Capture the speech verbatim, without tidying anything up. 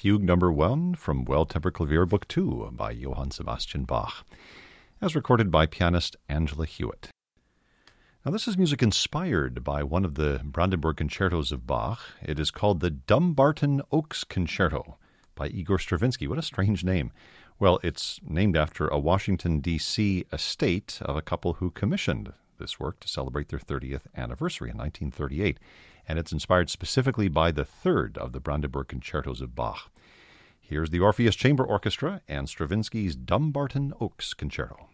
Fugue Number One from Well-Tempered Clavier Book Two by Johann Sebastian Bach, as recorded by pianist Angela Hewitt. Now, this is music inspired by one of the Brandenburg concertos of Bach. It is called the Dumbarton Oaks Concerto by Igor Stravinsky. What a strange name. Well, it's named after a Washington, D C estate of a couple who commissioned this work to celebrate their thirtieth anniversary in nineteen thirty-eight. And it's inspired specifically by the third of the Brandenburg concertos of Bach. Here's the Orpheus Chamber Orchestra and Stravinsky's Dumbarton Oaks Concerto.